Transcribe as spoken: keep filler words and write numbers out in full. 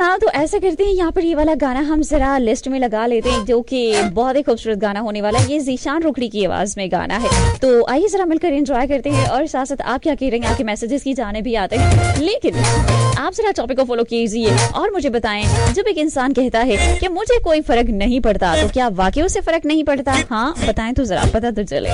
हाँ, तो ऐसा करते हैं, यहाँ पर ये वाला गाना हम जरा लिस्ट में लगा लेते हैं, जो कि बहुत ही खूबसूरत गाना होने वाला है। ये ज़ीशान रुखड़ी की आवाज में गाना है, तो आइए जरा मिलकर एंजॉय करते हैं। और साथ साथ आप क्या कह रहे हैं, आपके मैसेजेस की जाने भी आते हैं, लेकिन आप जरा टॉपिक को फॉलो कीजिए और मुझे बताएं, जब एक इंसान कहता है कि मुझे कोई फर्क नहीं पड़ता, तो क्या वाकई उसे फर्क नहीं पड़ता? हाँ बताएं तो जरा, पता तो चले।